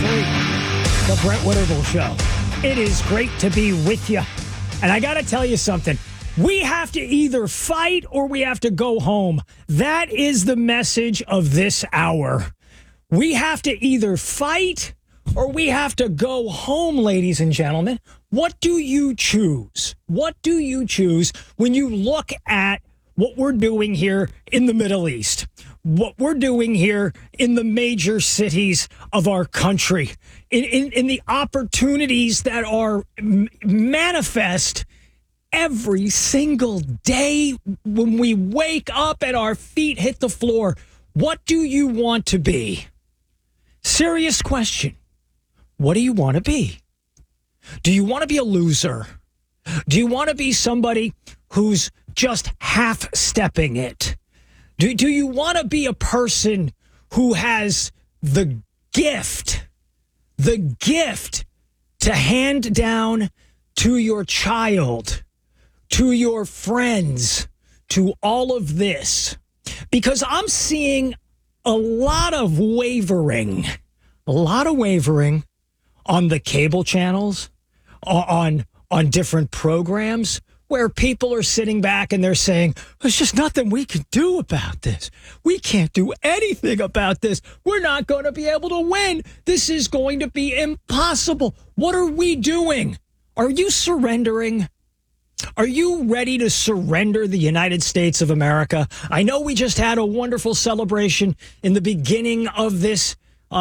The Brent Winterble Show. It is great to be with you. And I got to tell you something. We have to either fight or we have to go home. That is the message of this hour. We have to either fight or we have to go home, ladies and gentlemen. What do you choose? What do you choose when you look at what we're doing here in the Middle East? What we're doing here in the major cities of our country, in the opportunities that are manifest every single day when we wake up and our feet hit the floor. What do you want to be? Serious question. What do you want to be? Do you want to be a loser? Do you want to be somebody who's just half-stepping it? Do you want to be a person who has the gift to hand down to your child, to your friends, to all of this? Because I'm seeing a lot of wavering on the cable channels, on different programs, where people are sitting back and they're saying, there's just nothing we can do about this. We can't do anything about this. We're not going to be able to win. This is going to be impossible. What are we doing? Are you surrendering? Are you ready to surrender the United States of America? I know we just had a wonderful celebration in the beginning of this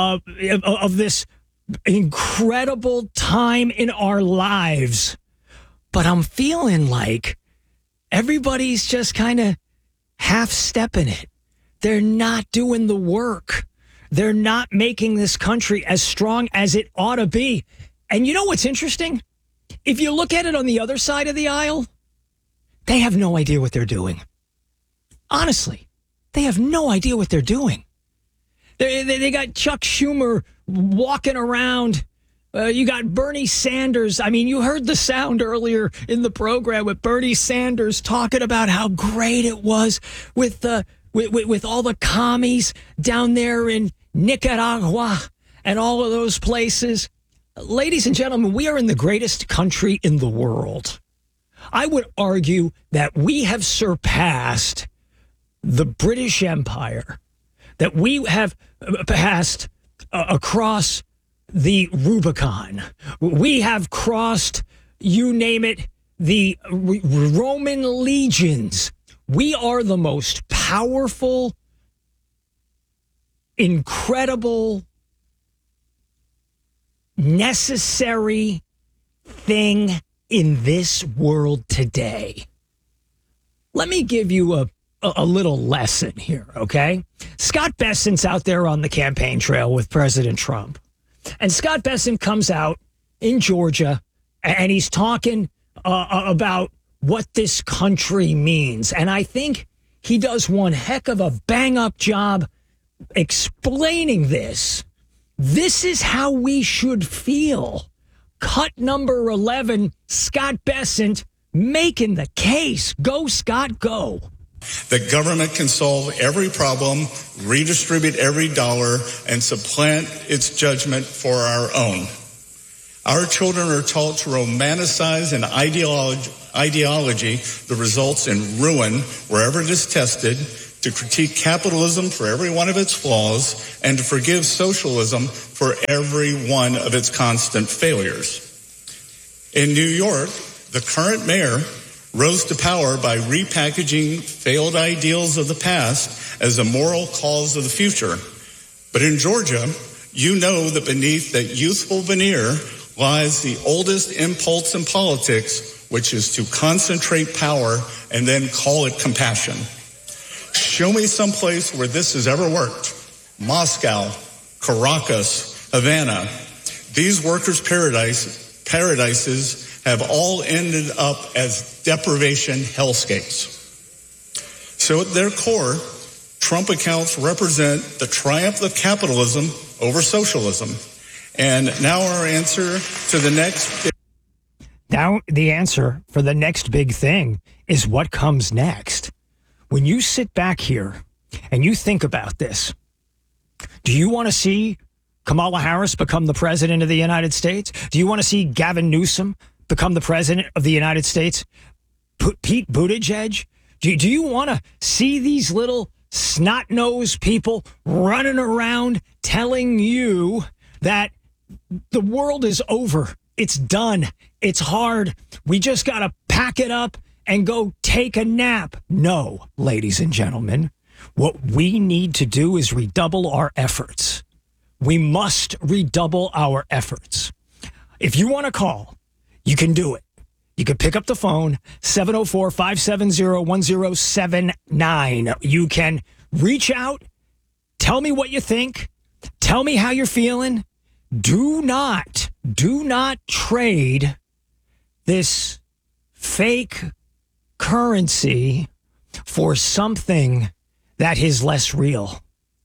incredible time in our lives. But I'm feeling like everybody's just kind of half-stepping it. They're not doing the work. They're not making this country as strong as it ought to be. And you know what's interesting? If you look at it on the other side of the aisle, they have no idea what they're doing. Honestly, they have no idea what they're doing. They got Chuck Schumer walking around. You got Bernie Sanders. I mean, you heard the sound earlier in the program with Bernie Sanders talking about how great it was with all the commies down there in Nicaragua and all of those places. Ladies and gentlemen, we are in the greatest country in the world. I would argue that we have surpassed the British Empire, that we have passed across the Rubicon. We have crossed, you name it, the Roman legions. We are the most powerful, incredible, necessary thing in this world today. Let me give you a little lesson here, okay? Scott Bessent's out there on the campaign trail with President Trump. And Scott Bessent comes out in Georgia and he's talking about what this country means. And I think he does one heck of a bang-up job explaining this. This is how we should feel. Cut number 11, Scott Bessent making the case. Go, Scott, go. The government can solve every problem, redistribute every dollar, and supplant its judgment for our own. Our children are taught to romanticize an ideology that results in ruin wherever it is tested, to critique capitalism for every one of its flaws, and to forgive socialism for every one of its constant failures. In New York, the current mayor rose to power by repackaging failed ideals of the past as a moral cause of the future. But in Georgia, you know that beneath that youthful veneer lies the oldest impulse in politics, which is to concentrate power and then call it compassion. Show me some place where this has ever worked. Moscow, Caracas, Havana. These workers' paradises have all ended up as deprivation hellscapes. So at their core, Trump accounts represent the triumph of capitalism over socialism. And now our answer to the next... Now the answer for the next big thing is what comes next. When you sit back here and you think about this, do you want to see Kamala Harris become the president of the United States? Do you want to see Gavin Newsom become the president of the United States? Pete Buttigieg? Do you want to see these little snot-nosed people running around telling you that the world is over? It's done. It's hard. We just got to pack it up and go take a nap. No, ladies and gentlemen, what we need to do is redouble our efforts. We must redouble our efforts. If you want to call, you can do it. You can pick up the phone, 704-570-1079. You can reach out, tell me what you think, tell me how you're feeling. Do not trade this fake currency for something that is less real.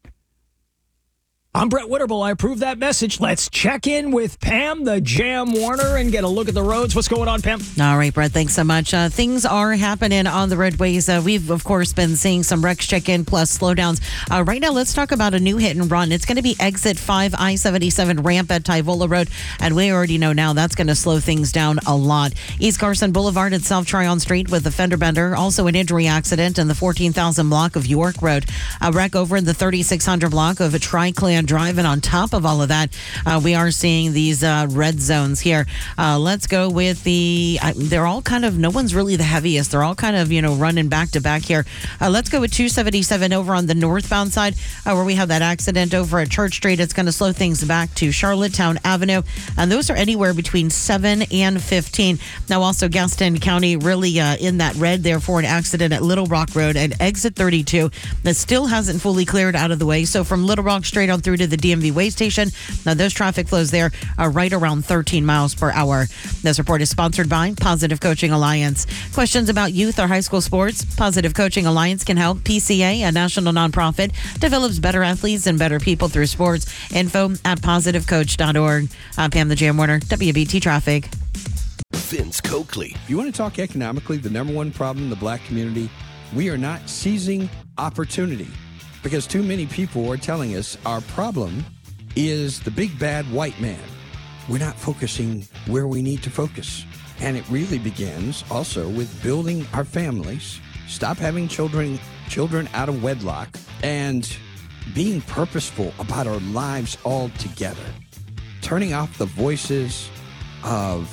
I'm Brett Witterbull. I approve that message. Let's check in with Pam, the Jam Warner, and get a look at the roads. What's going on, Pam? All right, Brett, thanks so much. Things are happening on the roadways. We've, of course, been seeing some wrecks check-in plus slowdowns. Right now, let's talk about a new hit and run. It's going to be exit 5 I-77 ramp at Tyvola Road, and we already know now that's going to slow things down a lot. East Carson Boulevard at South Tryon Street with a fender bender. Also an injury accident in the 14,000 block of York Road. A wreck over in the 3600 block of Tri-Clan Drive, and on top of all of that, we are seeing these red zones here. Let's go with they're all kind of, no one's really the heaviest. They're all kind of, running back to back here. Let's go with 277 over on the northbound side where we have that accident over at Church Street. It's going to slow things back to Charlottetown Avenue, and those are anywhere between 7 and 15. Now also Gaston County really in that red there for an accident at Little Rock Road and exit 32 that still hasn't fully cleared out of the way. So from Little Rock straight on through to the DMV way station. Now those traffic flows there are right around 13 miles per hour. This report is sponsored by Positive Coaching Alliance. Questions about youth or high school sports? Positive Coaching Alliance can help. PCA, a national nonprofit, develops better athletes and better people through sports. Info at positivecoach.org. I'm Pam the Jam Warner, WBT Traffic. Vince Coakley. If you want to talk economically, the number one problem in the black community, we are not seizing opportunity. Because too many people are telling us our problem is the big bad white man. We're not focusing where we need to focus. And it really begins also with building our families, stop having children out of wedlock, and being purposeful about our lives altogether. Turning off the voices of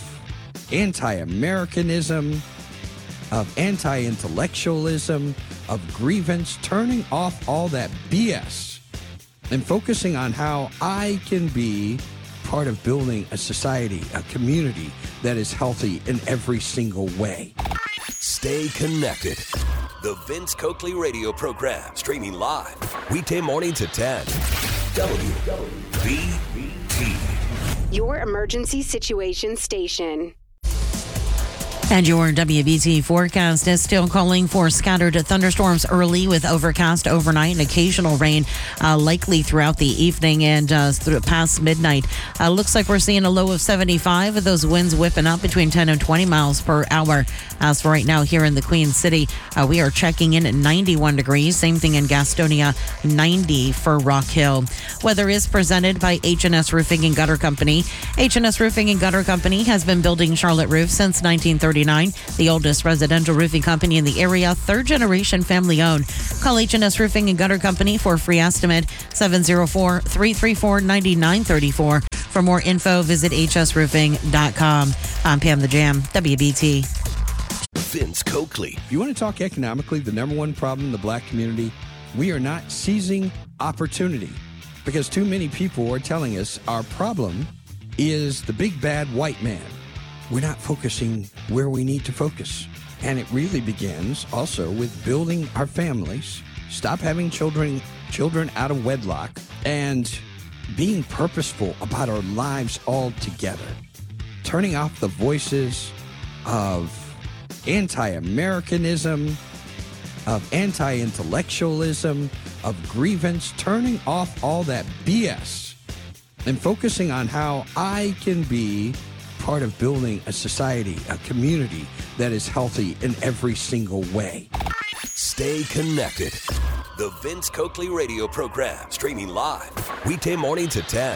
anti-Americanism, of anti-intellectualism, of grievance, turning off all that BS and focusing on how I can be part of building a society, a community that is healthy in every single way. Stay connected. The Vince Coakley radio program, streaming live, weekday morning to 10. WBT. Your emergency situation station. And your WBT forecast is still calling for scattered thunderstorms early with overcast overnight and occasional rain likely throughout the evening and past midnight. Looks like we're seeing a low of 75 with those winds whipping up between 10 and 20 miles per hour. As for right now here in the Queen City, we are checking in at 91 degrees. Same thing in Gastonia, 90 for Rock Hill. Weather is presented by H&S Roofing and Gutter Company. H&S Roofing and Gutter Company has been building Charlotte roofs since 1939. The oldest residential roofing company in the area, third generation family owned. Call H&S Roofing and Gutter Company for a free estimate, 704-334-9934. For more info, visit hsroofing.com. I'm Pam the Jam, WBT. Vince Coakley. If you want to talk economically, the number one problem in the black community, we are not seizing opportunity. Because too many people are telling us our problem is the big bad white man. We're not focusing where we need to focus. And it really begins also with building our families, stop having children out of wedlock, and being purposeful about our lives altogether. Turning off the voices of anti-Americanism, of anti-intellectualism, of grievance, turning off all that BS and focusing on how I can be part of building a society, a community that is healthy in every single way. Stay connected. The Vince Coakley Radio Program, streaming live weekday mornings at 10.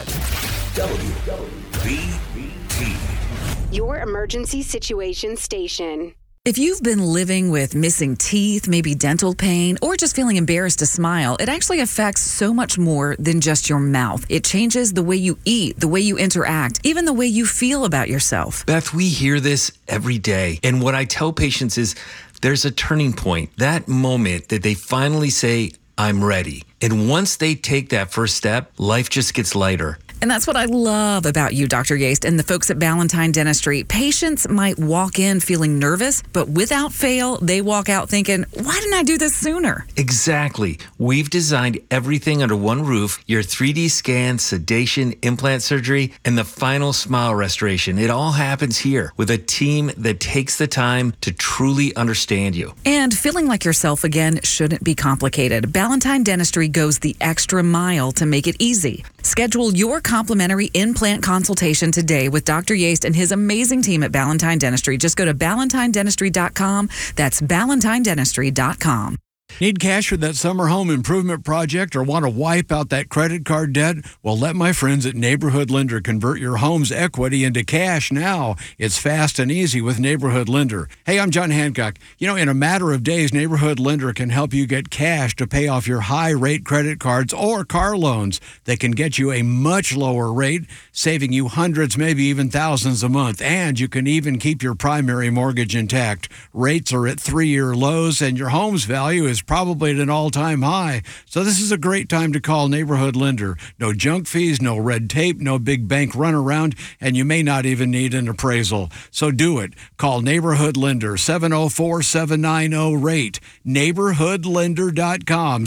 WBT. Your emergency situation station. If you've been living with missing teeth, maybe dental pain, or just feeling embarrassed to smile, it actually affects so much more than just your mouth. It changes the way you eat, the way you interact, even the way you feel about yourself. Beth, we hear this every day. And what I tell patients is there's a turning point, that moment that they finally say, I'm ready. And once they take that first step, life just gets lighter. And that's what I love about you, Dr. Yaste, and the folks at Ballantyne Dentistry. Patients might walk in feeling nervous, but without fail, they walk out thinking, why didn't I do this sooner? Exactly. We've designed everything under one roof, your 3D scan, sedation, implant surgery, and the final smile restoration. It all happens here with a team that takes the time to truly understand you. And feeling like yourself again shouldn't be complicated. Ballantyne Dentistry goes the extra mile to make it easy. Schedule your complimentary implant consultation today with Dr. Yaste and his amazing team at Ballantyne Dentistry. Just go to ballantynedentistry.com. That's ballantynedentistry.com. Need cash for that summer home improvement project or want to wipe out that credit card debt? Well, let my friends at Neighborhood Lender convert your home's equity into cash now. It's fast and easy with Neighborhood Lender. Hey, I'm John Hancock. You know, in a matter of days, Neighborhood Lender can help you get cash to pay off your high-rate credit cards or car loans. They can get you a much lower rate, saving you hundreds, maybe even thousands a month. And you can even keep your primary mortgage intact. Rates are at 3-year lows, and your home's value is probably at an all-time high. So this is a great time to call Neighborhood Lender. No junk fees, no red tape, no big bank runaround, and you may not even need an appraisal. So do it. Call Neighborhood Lender, 704-790-RATE. NeighborhoodLender.com,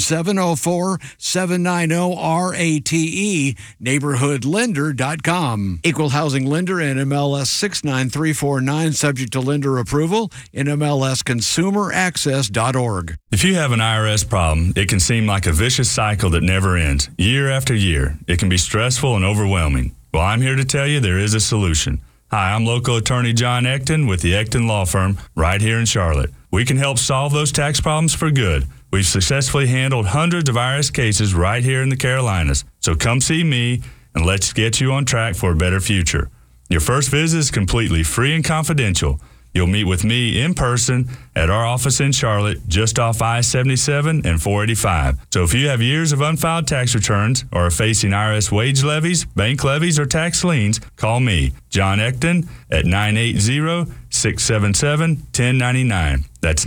704-790-RATE. NeighborhoodLender.com. Equal housing lender and MLS 69349, subject to lender approval. NMLSconsumeraccess.org. If you have an IRS problem, it can seem like a vicious cycle that never ends. Year after year, it can be stressful and overwhelming. Well, I'm here to tell you there is a solution. Hi, I'm local attorney John Ecton with the Ecton Law Firm right here in Charlotte. We can help solve those tax problems for good. We've successfully handled hundreds of IRS cases right here in the Carolinas. So come see me and let's get you on track for a better future. Your first visit is completely free and confidential. You'll meet with me in person at our office in Charlotte, just off I-77 and 485. So if you have years of unfiled tax returns or are facing IRS wage levies, bank levies, or tax liens, call me, John Ecton, at 980-677-1099. That's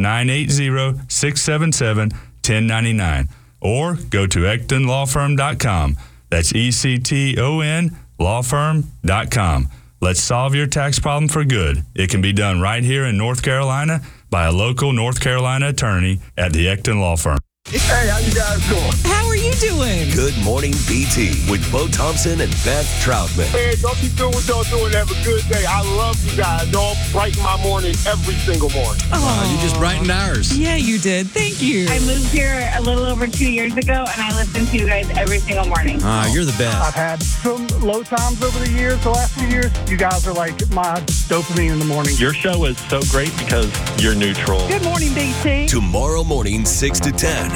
980-677-1099. Or go to EctonLawFirm.com. That's ECTON lawfirm.com. Let's solve your tax problem for good. It can be done right here in North Carolina by a local North Carolina attorney at the Ecton Law Firm. Hey, how you guys doing? How are you doing? Good Morning BT with Bo Thompson and Beth Troutman. Hey, don't keep doing what y'all doing. Have a good day. I love you guys. Y'all brighten my morning every single morning. Wow, you just brightened ours. Yeah, you did. Thank you. I moved here a little over 2 years ago, and I listen to you guys every single morning. You're the best. I've had some low times over the years, the last few years. You guys are like my dopamine in the morning. Your show is so great because you're neutral. Good morning, BT. Tomorrow morning, 6 to 10.